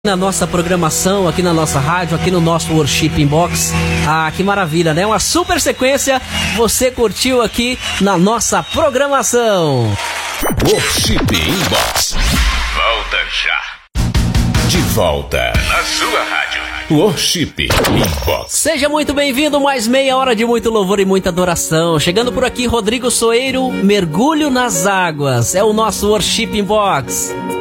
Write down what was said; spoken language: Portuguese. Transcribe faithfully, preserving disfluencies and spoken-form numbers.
Na nossa programação, aqui na nossa rádio, aqui no nosso Worship Inbox. Ah, que maravilha, né? Uma super sequência você curtiu aqui na nossa programação. Worship Inbox. Volta já. De volta na sua rádio. Worship Inbox. Seja muito bem-vindo, mais meia hora de muito louvor e muita adoração. Chegando por aqui, Rodrigo Soeiro, Mergulho nas Águas. É o nosso Worship Inbox.